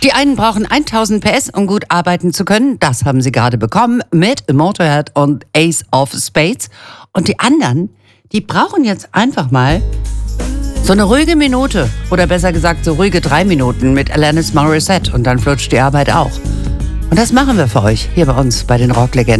Die einen brauchen 1000 PS, um gut arbeiten zu können. Das haben sie gerade bekommen mit Motorhead und Ace of Spades. Und die anderen, die brauchen jetzt einfach mal so eine ruhige Minute. Oder besser gesagt, so ruhige 3 Minuten mit Alanis Morissette. Und dann flutscht die Arbeit auch. Und das machen wir für euch hier bei uns bei den Rocklegenden.